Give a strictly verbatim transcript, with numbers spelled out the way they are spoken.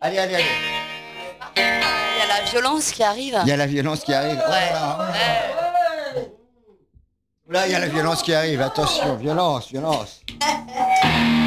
Allez, allez, allez. Il y a la violence qui arrive. Il y a la violence qui arrive. Oh là là, oh là là. Ouais. Là, il y a la violence qui arrive. Attention, violence, violence.